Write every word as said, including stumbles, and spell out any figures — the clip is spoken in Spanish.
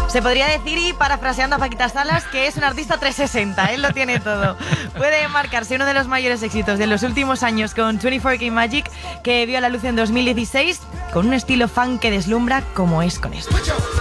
Se podría decir, y parafraseando a Paquita Salas, que es un artista trescientos sesenta, él lo tiene todo. Puede marcarse uno de los mayores éxitos de los últimos años con veinticuatro K Magic, que vio la luz en dos mil dieciséis, con un estilo funk que deslumbra como es con esto.